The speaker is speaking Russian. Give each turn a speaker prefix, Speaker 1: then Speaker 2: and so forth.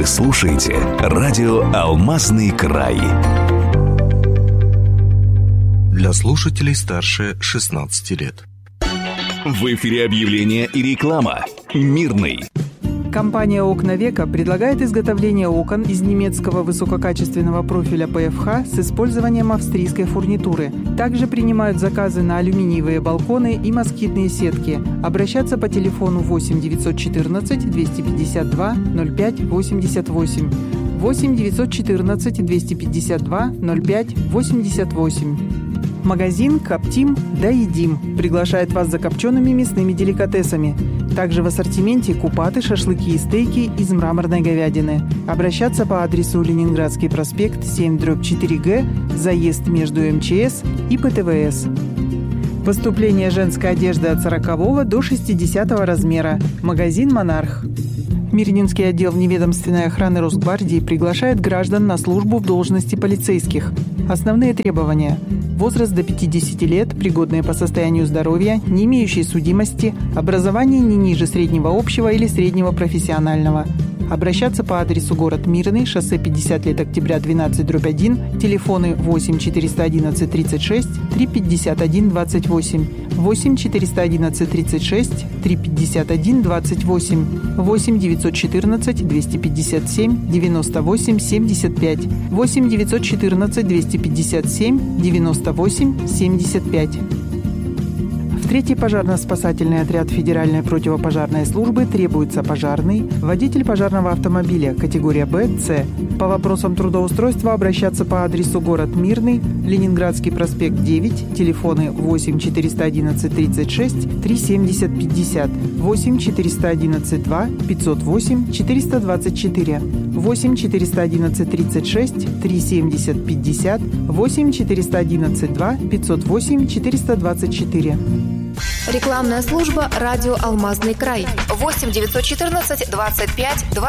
Speaker 1: Вы слушаете радио «Алмазный край».
Speaker 2: Для слушателей старше 16 лет.
Speaker 1: В эфире объявление и реклама. Мирный.
Speaker 3: Компания «Окна Века» предлагает изготовление окон из немецкого высококачественного профиля ПФХ с использованием австрийской фурнитуры. Также принимают заказы на алюминиевые балконы и москитные сетки. Обращаться по телефону 8 914 252 05 88. 8 914 252 05 88. Магазин «Коптим да едим» приглашает вас за копчеными мясными деликатесами. Также в ассортименте купаты, шашлыки и стейки из мраморной говядины. Обращаться по адресу Ленинградский проспект 7/4Г, заезд между МЧС и ПТВС. Поступление женской одежды от 40 до 60 размера. Магазин «Монарх». Мирнинский отдел вневедомственной охраны Росгвардии приглашает граждан на службу в должности полицейских. Основные требования: возраст до 50 лет, пригодные по состоянию здоровья, не имеющие судимости, образование не ниже среднего общего или среднего профессионального. Обращаться по адресу город Мирный, шоссе 50 лет октября 12/1, телефоны 8 411 36 351 28, 8 411 36 351 28, 8 914 257 98 75, 8 914 257 98 75. В 3-й пожарно-спасательный отряд Федеральной противопожарной службы требуется пожарный, водитель пожарного автомобиля категория Б, С. По вопросам трудоустройства обращаться по адресу город Мирный, Ленинградский проспект 9, телефоны 8 411 36 370 50, 8 411 2 508 424, 8 411 36 370 50, 8 411 2 508 424.
Speaker 4: Рекламная служба «Радио Алмазный край». 8 914 25 20